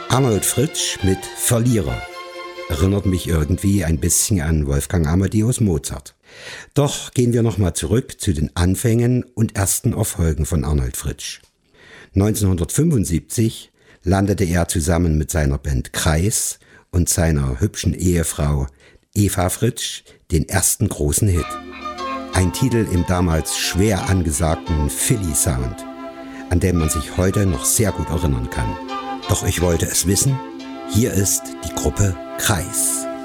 Arnold Fritsch mit Verlierer erinnert mich irgendwie ein bisschen an Wolfgang Amadeus Mozart. Doch gehen wir nochmal zurück zu den Anfängen und ersten Erfolgen von Arnold Fritsch. 1975 landete er zusammen mit seiner Band Kreis und seiner hübschen Ehefrau Eva Fritsch den ersten großen Hit. Ein Titel im damals schwer angesagten Philly-Sound, an den man sich heute noch sehr gut erinnern kann. Doch ich wollte es wissen, hier ist die Gruppe Kreis.